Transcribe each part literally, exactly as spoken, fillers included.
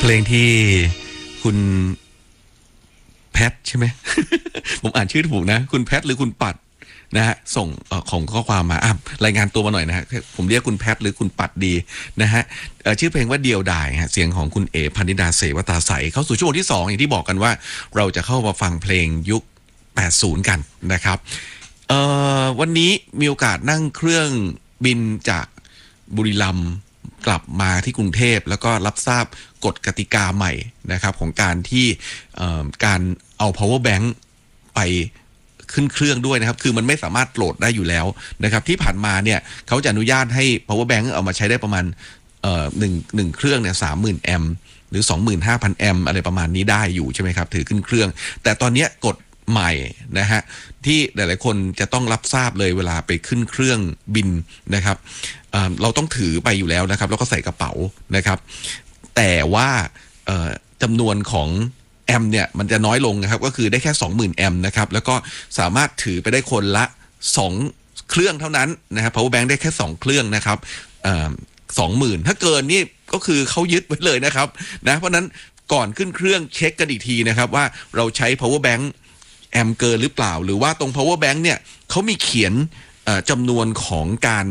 เพลงที่คุณแพทใช่ไหม ผมอ่านชื่อถูกนะคุณแพทหรือคุณปัดนะฮะส่งเอ่อของข้อความมาอ่ะรายงานตัวมาหน่อยนะฮะผมเรียกคุณแพทหรือคุณปัดดีนะฮะเอ่อชื่อเพลงว่าเดียวดายฮะเสียงของคุณเอ๋พนิดาเสวตาใสเข้าสู่ช่วงที่สองอย่างที่บอกกันว่าเราจะเข้ามาฟังเพลงยุคแปดสิบกันนะครับเอ่อวันนี้มีโอกาสนั่งเครื่องบินจากบุรีรัมย์กลับมาที่กรุงเทพแล้วก็รับทราบกฎกติกาใหม่นะครับของการที่เอ่อการเอา power bank ไปขึ้นเครื่องด้วยนะครับคือมันไม่สามารถโหลดได้อยู่แล้วนะครับที่ผ่านมาเนี่ยเขาจะอนุญาตให้ power bank เอามาใช้ได้ประมาณเอ่อหนึ่งหนึ่งเครื่องเนี่ยสามหมื่นแอมป์หรือสองหมื่นห้าพันแอมป์อะไรประมาณนี้ได้อยู่ใช่ไหมครับถือขึ้นเครื่องแต่ตอนนี้กฎใหม่นะฮะที่หลายๆคนจะต้องรับทราบเลยเวลาไปขึ้นเครื่องบินนะครับเอ่อเราต้องถือไปอยู่แล้วนะครับแล้วก็ใส่กระเป๋านะครับแต่ว่าเอ่อจำนวนของแอมป์เนี่ยมันจะน้อยลงนะครับก็คือได้แค่ สองหมื่น แอมป์นะครับแล้วก็สามารถถือไปได้คนละสองเครื่องเท่านั้นนะครับ power bank ได้แค่สองเครื่องนะครับเอ่อ สองหมื่น ถ้าเกินนี่ก็คือเขายึดไว้เลยนะครับนะเพราะนั้นก่อนขึ้นเครื่องเช็คกันอีกทีนะครับว่าเราใช้ power bank แอมป์เกินหรือเปล่าหรือว่าตรง power bank เนี่ยเขามีเขียนจำนวนของการ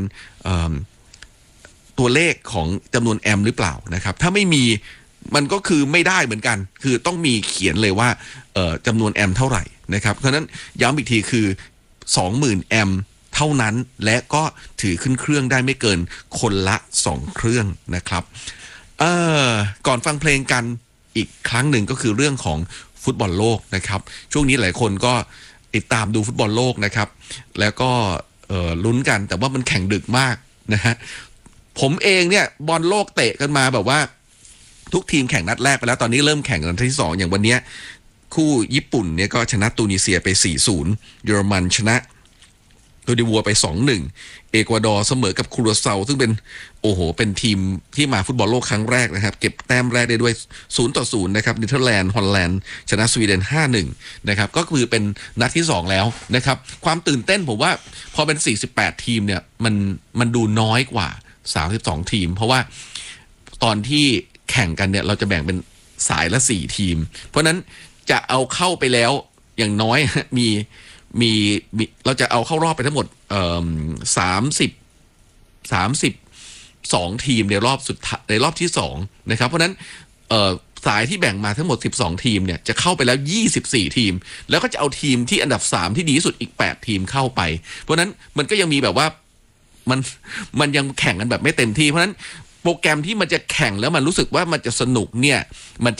ตัวเลขของจำนวนแอมป์หรือเปล่านะครับถ้าไม่มีมันก็คือไม่ได้เหมือนกันคือต้องมีเขียนเลยว่าจำนวนแอมป์เท่าไหร่นะครับเพราะนั้นย้ำอีกทีคือ สองหมื่น แอมป์เท่านั้นและก็ถือขึ้นเครื่องได้ไม่เกินคนละสองเครื่องนะครับเอ่อก่อนฟังเพลงกันอีกครั้งหนึ่งก็คือเรื่องของฟุตบอลโลกนะครับช่วงนี้หลายคนก็ติดตามดูฟุตบอลโลกนะครับแล้วก็เอ่อลุ้นกันแต่ว่ามันแข่งดึกมากนะฮะผมเองเนี่ยบอลโลกเตะกันมาแบบว่าทุกทีมแข่งนัดแรกไปแล้วตอนนี้เริ่มแข่งนัดที่สองอย่างวันนี้คู่ญี่ปุ่นเนี่ยก็ชนะตูนิเซียไป สี่ศูนย์ เยอรมันชนะโคดิวัวไป สองหนึ่ง เอกวาดอร์เสมอกับคูราเซาซึ่งเป็นโอ้โหเป็นทีมที่มาฟุตบอลโลกครั้งแรกนะครับเก็บแต้มแรกได้ด้วยศูนย์ต่อศูนย์นะครับเนเธอร์แลนด์ฮอลแลนด์ชนะสวีเดน ห้าหนึ่ง นะครับก็คือเป็นนัดที่สองแล้วนะครับความตื่นเต้นผมว่าพอเป็นสี่สิบแปดทีมเนี่ยมันมันดูน้อยกว่าสามสิบสองทีมเพราะว่าตอนที่แข่งกันเนี่ยเราจะแบ่งเป็นสายละสี่ทีมเพราะนั้นจะเอาเข้าไปแล้วอย่างน้อยมีมีมีเราจะเอาเข้ารอบไปทั้งหมดเอ่อสามสิบสามสิบสองทีมในรอบสุดในรอบที่สองนะครับเพราะนั้นเอ่อสายที่แบ่งมาทั้งหมดสิบสองทีมเนี่ยจะเข้าไปแล้วยี่สิบสี่ทีมแล้วก็จะเอาทีมที่อันดับสามที่ดีที่สุดอีกแปดทีมเข้าไปเพราะนั้นมันก็ยังมีแบบว่ามันมันยังแข่งกันแบบไม่เต็มที่เพราะนั้นโปรแกรมที่มันจะแข่งแล้วมันรู้สึกว่ามันจะสนุกเนี่ยมัน